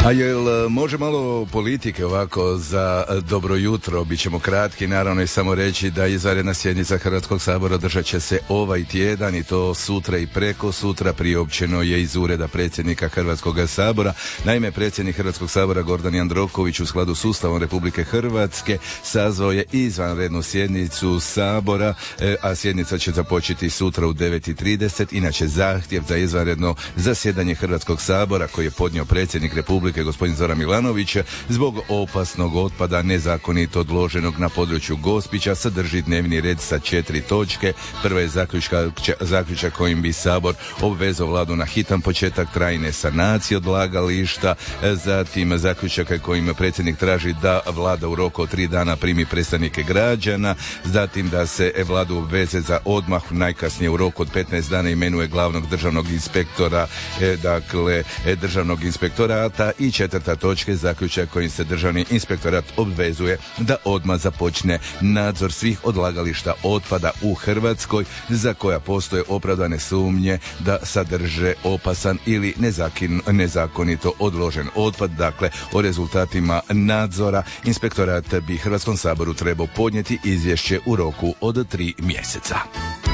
A jel može malo politike ovako za dobro jutro? Bićemo kratki, naravno, i samo reći da izvanredna sjednica Hrvatskog sabora održat će se ovaj tjedan i to sutra i preko sutra. Priopćeno je iz ureda predsjednika Hrvatskog sabora. Naime, predsjednik Hrvatskog sabora Gordan Jandroković u skladu s Ustavom Republike Hrvatske sazvao je izvanrednu sjednicu sabora, a sjednica će započeti sutra u 9:30. Inače, zahtjev za izvanredno zasjedanje Hrvatskog sabora koji je podnio predsjednik Republike gospodin Zoran Milanović zbog opasnog otpada nezakonito odloženog na području Gospića sadrži dnevni red sa 4 točke. Prva je zaključak kojim bi Sabor obvezao vladu na hitan početak trajne sanacije odlagališta, zatim zaključak kojim predsjednik traži da vlada u roku od 3 dana primi predstavnike građana, zatim da se vladu obveze za odmah najkasnije u roku od 15 dana imenuje glavnog državnog inspektora, državnog inspektorata, i 4. točka je zaključak kojim se državni inspektorat obvezuje da odmah započne nadzor svih odlagališta otpada u Hrvatskoj za koja postoje opravdane sumnje da sadrže opasan ili nezakonito odložen otpad. Dakle, o rezultatima nadzora inspektorat bi Hrvatskom saboru trebao podnijeti izvješće u roku od 3 mjeseca.